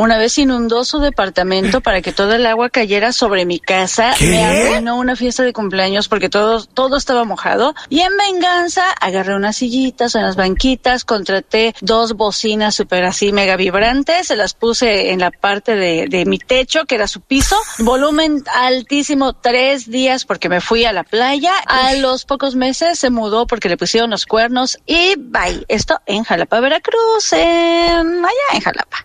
una vez inundó su departamento para que toda el agua cayera sobre mi casa. ¿Qué? Me arruinó una fiesta de cumpleaños porque todo estaba mojado. Y en venganza, agarré unas sillitas, unas banquitas, contraté 2 bocinas súper así mega vibrantes, se las puse en la parte de mi techo, que era su piso, volumen altísimo, 3 días porque me fui a la playa. A los pocos meses se mudó porque le pusieron los cuernos y bye. Esto en Jalapa, Veracruz, allá en Jalapa.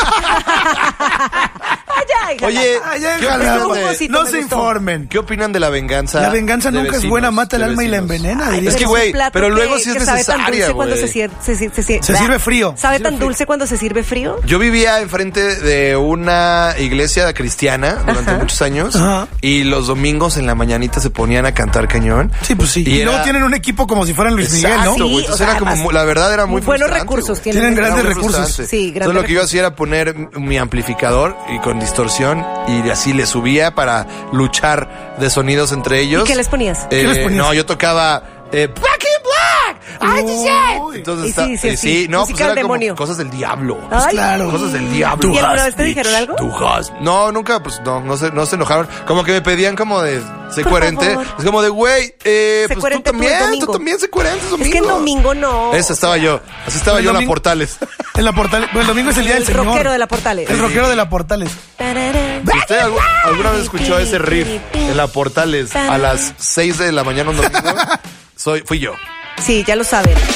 Oye, Allá en ¿qué Jalapa. opinan de- No se informen. ¿Qué opinan de la venganza? La venganza de nunca es vecinos, buena, mata el de alma y la vecinos? envenena. Ay, diría. es que, un güey, plato pero luego sí que es sabe tan necesaria, dulce cuando güey. Se sirve frío. ¿Sabe Se tan sirve dulce cuando se sirve frío? Yo vivía enfrente de una iglesia cristiana durante muchos años. Ajá. Y los domingos en la mañanita se ponían a cantar cañón. Sí, pues sí. Y luego era- tienen un equipo como si fueran Luis Miguel, ¿no? Exacto, güey. Sí, Entonces o sea, era como, además, la verdad era muy buenos frustrante, recursos güey. Tienen Era grandes muy recursos. frustrante. Sí, grandes Entonces lo que yo hacía era poner mi amplificador y con distorsión y así le subía para luchar de sonidos entre ellos. ¿Y qué les ponías? ¿Qué les ponías? No, yo tocaba Black and Black. I just said. Uy. Entonces Y sí, no, pues música del era como demonio. cosas del diablo. Pues Ay. claro. Cosas del diablo. ¿Y alguna vez te dijeron algo? No, nunca, pues no se enojaron. Como que me pedían como de sé Por coherente. favor. Es como de, güey, pues coherente tú el domingo. tú también sé coherente domingo. Es que en domingo no. Esa estaba yo. Así estaba El yo en la domingo- Portales. En la Portales. Bueno, el domingo es el día del El Señor. rockero de la Portales. El rockero de la Portales. Si usted alguna vez escuchó ese riff en la Portales a las 6 de la mañana un domingo, fui yo. Sí, ya lo saben.